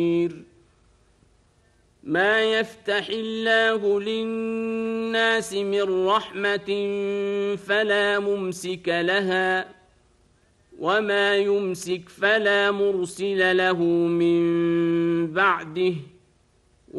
ما يفتح الله للناس من رحمة فلا ممسك لها وما يمسك فلا مرسل له من بعده